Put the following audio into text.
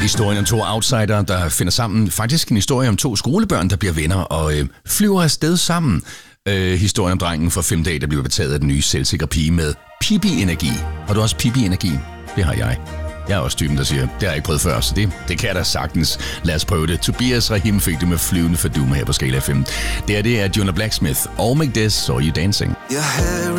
Historien om to outsider, der finder sammen. Faktisk en historie om to skolebørn, der bliver venner og flyver afsted sammen. Historien om drengen fra 5 dage, der bliver betaget af den nye selvsikre pige med Pippi-energi. Har du også Pippi-energi? Det har jeg. Jeg er også typen, der siger, det har jeg ikke prøvet før, så det kan jeg da sagtens. Lad os prøve det. Tobias Rahim fik det med flyvende fordum her på Skala FM. Det er Jonah Blacksmith og Make This Saw You Dancing.